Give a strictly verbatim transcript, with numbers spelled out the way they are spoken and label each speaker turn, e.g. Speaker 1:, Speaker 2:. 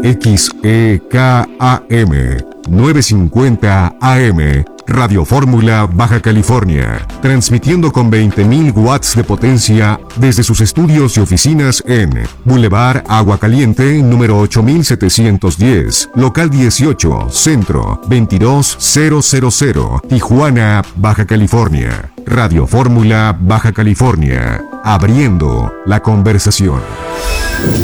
Speaker 1: X E K A M novecientos cincuenta A M, Radio Fórmula Baja California, transmitiendo con veinte mil watts de potencia desde sus estudios y oficinas en Boulevard Agua Caliente, número ocho mil setecientos diez, local dieciocho, Centro, veintidós mil, Tijuana, Baja California. Radio Fórmula Baja California, abriendo la conversación.